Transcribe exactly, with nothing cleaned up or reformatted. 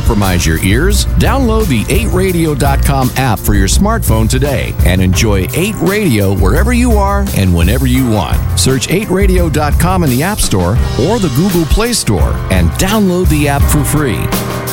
compromise your ears? Download the eight radio dot com app for your smartphone today and enjoy eight Radio wherever you are and whenever you want. Search eight radio dot com in the App Store or the Google Play Store and download the app for free.